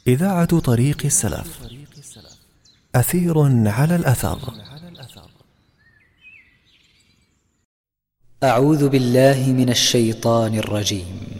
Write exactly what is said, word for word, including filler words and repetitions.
إذاعة طريق السلف، أثير على الأثر. أعوذ بالله من الشيطان الرجيم.